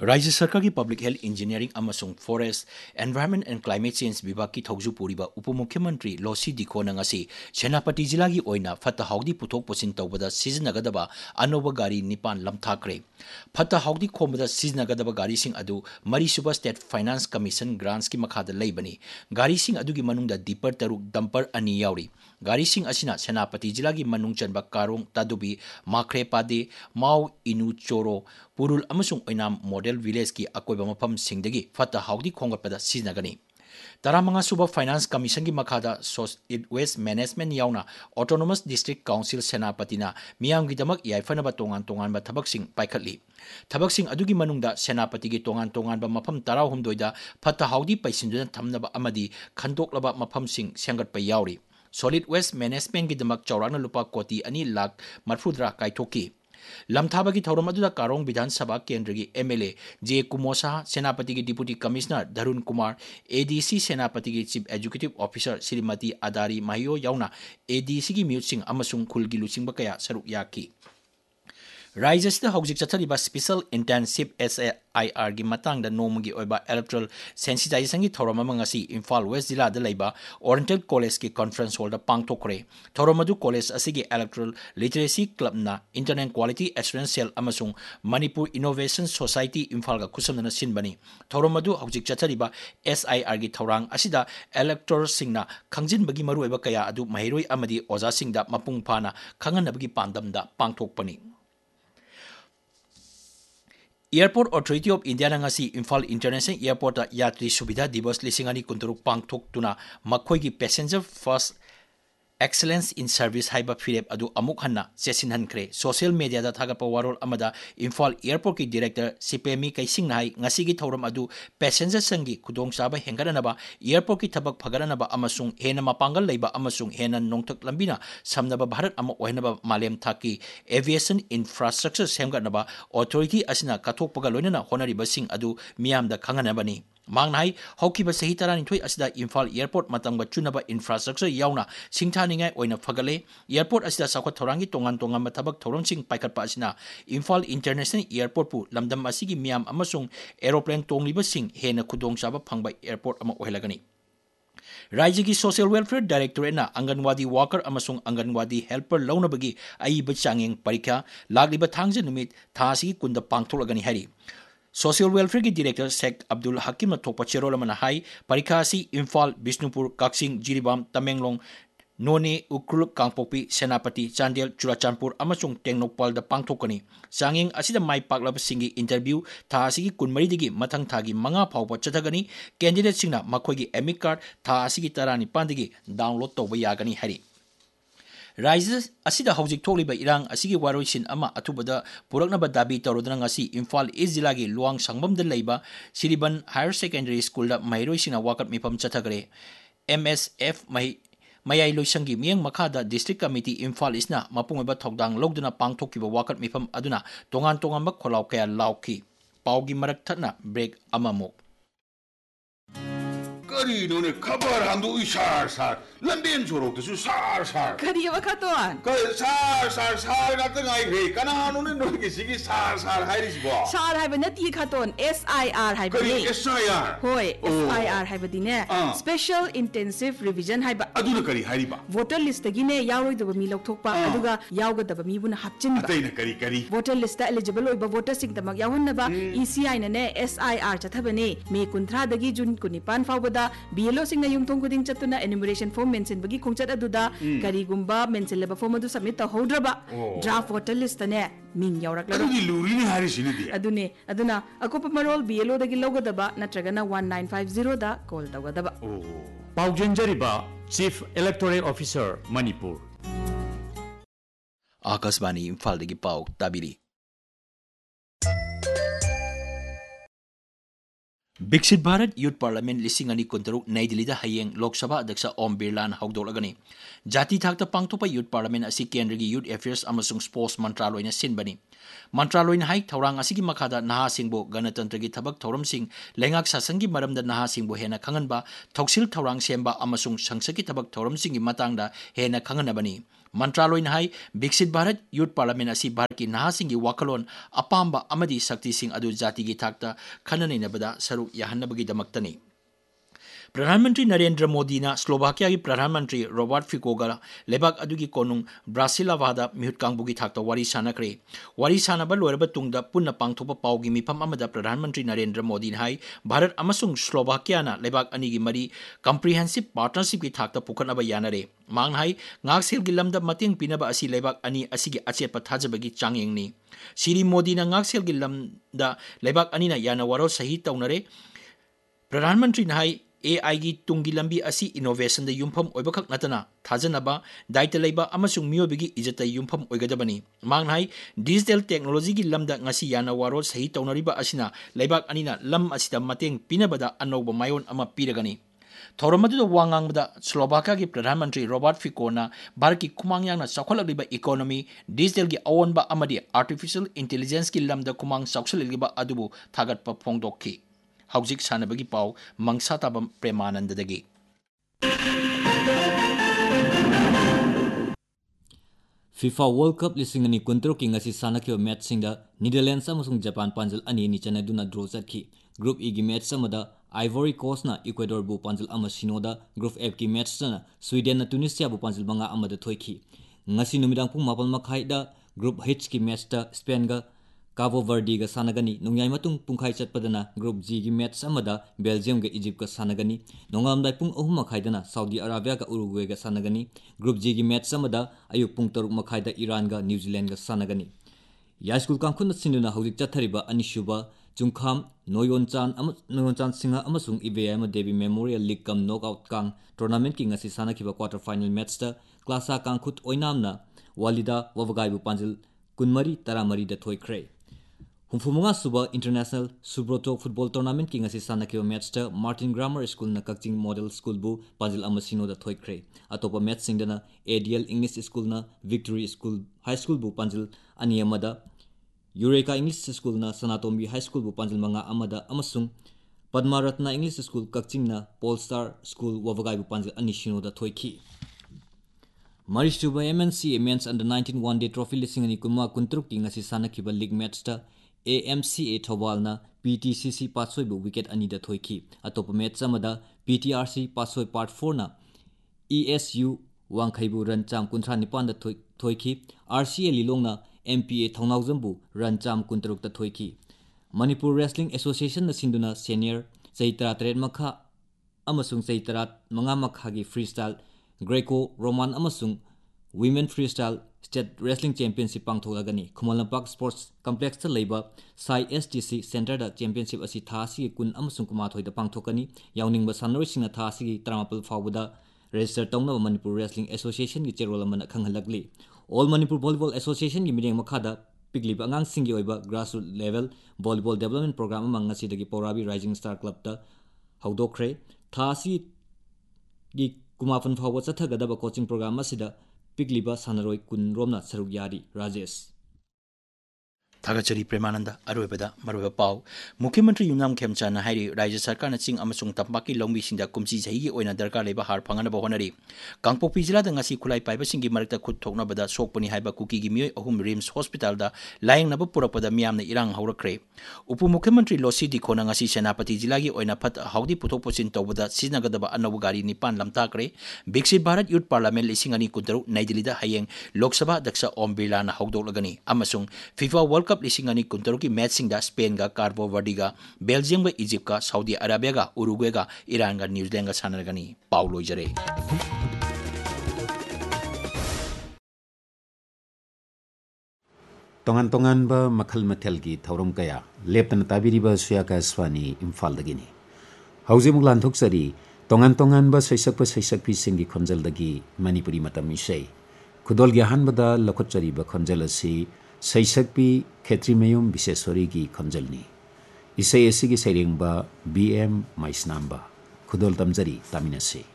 राज्य सरकार की public health engineering अमसुंग forest environment and climate change विभाग की थौजु पुरीबा उपमुख्यमंत्री लोसी दिखोना ngasi सेनापति जिला की ओइना फत्ता हाउदी पुथोक पोसिन तौबदा सिजनगदबा अनोबा गाड़ी निपान लमथाखरे फत्ता हाउदी खोमबदा सिजनगदबा गाड़ी सिंह अदु मरी सुबा स्टेट फाइनेंस कमीशन ग्रांट्स की मखादा लेबनी गाड़ी सिंह अदु की मनुंगदा दीपर तरुक डंपर अनि यावरी गाड़ी सिंह असिना सेनापति जिला की मनुंग चनबा कारोंग तादुबी माखरे पादे माउ इनु चोरो पुरुल अमसुंग ओइनाम मॉडल विलेज की अकोइबा मफम सिंगदगी फत्ता हाउदी खोंगपदा सिजनगनी तरामंगा सुबह फाइनेंस कमीशन की मखादा solid waste management यावना autonomous district council सेनापतिना मियांगीदमक याइफनबा तोंगान तोंगानबा थबकसिंग पाइखटली थबकसिंग अदुगी मनुंगदा सेनापति की तोंगान तोंगानबा मफम 13 फत्ता हाउदी पैसिंदुना थमनबा अमदी खंदोकलबा मफमसिंग सेंगटपा यावरी सोलिड वेस्ट मैनेजमेंट की दमक चौराना लुपा कोटी 2 लाख मरफुद्रा काइथोकी लमथाबा की थौरम अदुदा कारोंग विधानसभा केंद्र की एमएलए जे कुमोसा सेनापति की डिप्यूटी कमिश्नर धरुण कुमार एडीसी सेनापति की चीफ एग्जीक्यूटिव ऑफिसर श्रीमती अदारी माहियो यावना एडीसी की म्यूट सिंह अमसुंग खुलगी लुचिंग बकया सरुक याकी राज्य से हौजिक चथरिबा स्पेशल इंटेंसिव SAIR की मतंगदा नोमगी ओइबा इलेक्ट्रल सेंसिटाइजेशन की थौरम अमंगसी इम्फाल वेस्ट जिला द लेबा ओरिएंटल कॉलेज की कॉन्फ्रेंस हॉल द पांगथोखरे थौरम अदु कॉलेज असिगी इलेक्ट्रल लिटरेसी क्लब ना internet quality assurance cell अमसुंग Manipur innovation society Imphal का खुसमदना सिनबनी थौरम अदु हौजिक चथरिबा SIR की थौरांग असिदा इलेक्टोर सिंगना खंजिनबगी मरुओइबा कया अदु महिरोइ अमदी ओजा सिंगदा मपुंग फाना खंगनबगी पांदमदा पांगथोकपनी airport authority of India नंगसी Imphal international airport यात्री सुविधा दिवस लिसिंगानी कुंतरुक पांगथोकतुना मखोई की passenger first excellence in service हाइबा फिरेप अदु अमुक हन्ना चेसिनहनख्रे सोशल मीडिया दा थागपा वारोल अमदा इम्फाल एयरपोर्ट की डायरेक्टर सिपेमी कैसिंग नाई ngasi की थौरम अदु पैसेंजर संगी खुदोंग चाबा हेंगरनबा एयरपोर्ट की थबक फगरनबा अमसुंग हेना मपांगल लेबा अमसुंग हेना नोंथक लंबिना समनबा भारत अम ओहनबा मालेम थाकी एविएशन इंफ्रास्ट्रक्चर सेमगनबा अथॉरिटी असिना कथोकपगा लोइनना होनरिबा सिंग अदु मियामदा खंगनबनी मांगनाई हौकिबा सही 12 असिदा इम्फाल एयरपोर्ट मतंगबा चुनबा इंफ्रास्ट्रक्चर यावना सिंथानिंगाई ओइना फगले एयरपोर्ट असिदा साखत थौरांगी तोंगान तोंगान थबक थौरंसिंग पाइकटपा असिना इम्फाल इंटरनेशनल एयरपोर्ट पु लमदम असिगी मियाम अमसुंग एरोप्लेन तोंगलिबा सिंग हेना खुदोंचाबा फंगबा एयरपोर्ट अमा ओहलगनी राज्य की social welfare directorate anganwadi worker अमसुंग anganwadi helper लौनबगी अइब चांगेंग परीक्षा लागलिबा थांगजे नुमित थासी कुंद पांगथोलगनी हरी सोशल वेलफेयर की डायरेक्टर शेख अब्दुल हकीम थोपा चेरोलमना हाई परीक्षा इम्फाल बिष्णुपुर काक्सिंग जिरीबाम तमेंगलोंग नोने उक्रुल कांगपोपी सेनापति चांदेल चुराचांपुर अमसुंग टेंगनोपाल पांगथोकनी चांगेंग असिदा माई पाकलबसिंगी इंटरव्यू था असिगी कुनमरीदिगी मथंग थागी मंगा फावबा चथगनी कैंडिडेट सिंगना मखोइगी एडमिट कार्ड था असिगी 19 डाउनलोड तौबा यागनी हरी राज्य असिदा हौजिक थोलिबा इरांग असिगी वारोइसिन अमा अथुबदा पुरकनबा दाबी तौरदना ngasi इम्फाल ईस्ट जिला की लुआंग संगमदा लेबा सिरिबन हायर सेकेंडरी स्कूल दा महिरोइसिना वाकट मिफम चथगरे MSF मयाई लोइसंगी मियंग मखादा डिस्ट्रिक्ट कमिटी इम्फाल इसना मपुंगबा थौदांग लौदुना पांगथोकिबा वाकट मिफम अदुना तोंगान तोंगानबा खोलाव कया लाउखी पाउगी मरक थना ब्रेक अमामोक करीनोने खबर हांदो इशार सार लंबेन जोरोक्तसु सार सार करी वखतोन सार गात गाई रे कनानोने नोगे सिगी सार हाइरिसबो सार हाइब नती खतोन SIR हाइब करी SIR होय SIR हाइब दिने स्पेशल इंटेंसिव रिवीजन हाइब अदुना करी हाइरिबा वोटर लिस्ट गिने यारोइदब मी लौथोकपा अदुगा यावगदब मी बुना हापचिनबा अतैना करी वोटर लिस्ट एलिजिबल ओइबा वोटर सिंग दमक यावन्नबा ECI ने SIR चथबने मे 19 दगी जून 19 फावबदा BLO सिंगना युमथोंग खुदिंग चतुना एनुमरेशन फॉर्म मेंशन बगी खोंगचत अदुदा करीगुंबा मेंशन लेबा फॉर्म अदु सबमिट तहौद्रबा ड्राफ्ट वोटर लिस्ट ने मिंग यावरकला अदुगी लूरीने हारिसिनदी अदुने अदुना अकोप मरोल BLO दगी लोगदबा नत्रगना 1950 दा call तवगदबा पाउजेंजरिबा chief electoral officer Manipur Akashvani Imphal दगी पाउ ताबिरी विकसित भारत यूथ पार्लियामेंट लिसिंग अनि कुंतरुक नई दिल्ली दा हयेंग लोकसभा अध्यक्ष ओम बिरला हौदोलगनी जाति थाकता पांगथोपा यूथ पार्लियामेंट असि केंद्र की यूथ अफेयर्स अमसुंग स्पोर्ट्स मंत्रालय सिनबनी मंत्रालय हाई थौरांग असिगी मखादा नहा सिंगबो गणतंत्र की थबक थौरम सिंग लेंगाक शासन की मरमदा नहा सिंगबो हेना खंगनबा थौसिल थौरांग सेंबा अमसुंग संसद की थबक थौरम सिंगी मतंगदा हेना खंगनबनी मंत्रालय हाई विकसित भारत यूथ पार्लियामेंट असी भारत की नहासिंगी वाखलोन अपाम्बा अमदी शक्ति सिंह अदु जाति की थाकता खननैनबदा सरुक याहन्नबगी दमक्तनी प्रधानमंत्री नरेंद्र मोदी ना स्लोवाकिया की प्रधानमंत्री रॉबर्ट फिकोगा लेबाक अदुगी कोनुंग ब्रासिलावादा मिहुत कांगबुगी थाकता वारी सानखरे वारी सानबा लोरबा तुंगदा पुन्ना पांगथोपा पाउगी मिफम अमदा प्रधानमंत्री नरेंद्र मोदी हाई भारत अमसुंग स्लोवाकिया ना लेबाक अनिगी मरी कॉम्प्रिहेंसिव पार्टनरशिप की थाकता पुखनबा यानरे मांग high ngaksel gi lamda mating pinaba asi leibak ani asigi achepa thajabagi changyengni siri modi na ngaksel gi lamda leibak ani na yana waro sahi taunare प्रधानमंत्री नाई AI की तुंगी लंबी असी इनोवेशन द युमफम ओइबखक नतना थाजनबा दायित्व लेबा अमसुंग मियोबिगी इजत युमफम ओइगदबनी मांग नाई डिजिटल टेक्नोलॉजी की लमदा ngasi याना वारो सही तौनरिबा असिना लेबाक अनिना लम असिदा मतेंग पिनबदा अनौब मायोन अमा पिरगनी थौरमदुदा वांगांगबदा स्लोवाकिया की प्रधानमंत्री रॉबर्ट फिकोना भारत की कुमांगयांगना चौखललिबा इकोनॉमी डिजिटल की अवोनबा अमदी आर्टिफिशियल इंटेलिजेंस की लमदा कुमांग चौखललिबा अदुबु थागतपा फोंगदोखी हौजिक सानबगी पाव मंगसा Tabam प्रेमानंददगी FIFA World Cup lising ani kuntrok ki ngasi sanakyo match singda Netherlands amasung Japan panjal ani ni chanaduna draw chatki Group E gi match samada Ivory Coast na Ecuador bu panjal ama sinoda Group F ki match na Sweden na Tunisia bu panjal banga amada thoiki ngasi numidang pung 7:30 da Group H ki match da Spain ga Cabo Verde ga sanagani nongyai matung pungkhai chatpadana Group G gi match amada Belgium ga Egypt ga sanagani nongamdai pung 3:30 dana Saudi Arabia ga Uruguay ga sanagani Group G gi match amada ayuk pung 3:30 da Iran ga New Zealand ga sanagani ya school kangkhun sinuna haudik chathariba anishuba chungkham noyonchan singa amasung IBM Devi Memorial League kam knockout kang tournament ki ngasi sanakiba quarter final match da klasa kangkhut oinamna Walida Wavagai bu panjil kunmari taramari da thoikre Humfumunga suba International Subroto Football Tournament ki ngasi sanakyo match ta Martin Grammar School na Kakching Model School bu panjil amasino da thoikre atopa match singdana ADL English School na Victory School High School bu panjil ani amada Eureka English School na Sanatombi High School bu panjil manga amada amasung Padmaratna English School Kakching na Polestar School Wavagai bu panjil anisino da thoiki Marishuba MNC Men's Under 19 One Day Trophy lising ani kunma kuntruk ki ngasi sanakiba league match ta AMCA Thawalna PTCC Patsoi bu wicket ani da thoiki atop match amada PTRC Patsoi Part 4 na ESU Wangkhaibu run cham 39 da thoiki RCA Lilongna MPA Thongnawjam bu run cham 13 da thoiki Manipur Wrestling Association na sinduna senior Chaitra Tret Makha amasung Chaitra Manga Makha gi freestyle Greco Roman amasung Women Freestyle State Wrestling Championship pangtholagani Khumalampak Sports Complex ta leiba Sai STC Center da Championship asi thasi kun amasung kumathoi da pangthokani yawning ba sanoi singna thasi gi tramapal fawda register tongna Manipur Wrestling Association gi cherol amana khanghalagli All Manipur Volleyball Association gi mideng makhada pigli angang singi oiba grassroots level volleyball development program amang ngasi dagi Porabi Rising Star Club ta hawdokre thasi gi kumafan fawwa chathagadaba coaching program asida Pigliba Sanaroi Kun Romna Saruk Yari Rajesh थागचरी Premanand अरोबदा मरोबा पाव मुख्यमंत्री युमनाम खेमचाना हाइरि राज्य सरकार न चिंग अमसुंग तंपाकी लौंबी सिंदा कुमची जहिगी ओइना दरकार लेबा हार फंगनबा honorary Kangpokpi जिला the ngasi खुलाई पाइबा सिंगी मरकता खुद थोकनबदा सोकपनी हाइबा कुकी गी मियोय अहुम रिम्स हॉस्पिटल दा लायंगनबा पुरपदा मियामना इरांग हौरखरे उप मुख्यमंत्री लोसी दिखोना ngasi सेनापति जिला गी ओइना फत हाउदी पुथोक पोचिन तौबदा सिजनगदबा अनब गारी निपान लमताकरे विकसित भारत यूथ पार्लियामेंट लिसिंग अनि कुंतरु नईदिल्लीदा हयेंग लोकसभा अध्यक्ष ओम बिरला ना हौदोलगनी अमसुंग फीफा वर्ल्ड कप लिसिंग अनि कुंतरु की मैच सिंग दा स्पेन गा कार्बो वर्डी गा बेल्जियम गा इजिप्ट गा सऊदी अरेबिया गा उरुग्वे गा ईरान गा न्यूजीलैंड गा सानरगनी पाउ लोइजरे तोंगान तोंगान बा मखल मथेल की थौरम कया लेप्तन ताबिरिबा सुयाका स्वानी इम्फाल दगिनी हौजे मुगलान थोकसरी तोंगान तोंगान बा सैसकपि सिंगी खंजल दगी मणिपुरी मतम इसे खुदोल ग्याहान बदा लखोचरी बा खंजल असि सैसकपि खेत्रीमयुम विशेषरी की खंजलनी इसे एसी की सैरेंग बा BM माइसनाम बा खुदोल तमजरी तामिनसे